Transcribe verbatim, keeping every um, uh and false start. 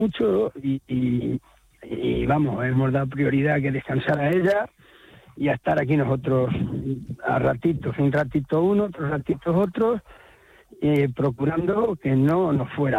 mucho y, y, y vamos, hemos dado prioridad a que descansara ella y a estar aquí nosotros a ratitos, un ratito uno, otros ratitos otros, eh, procurando que no nos fuera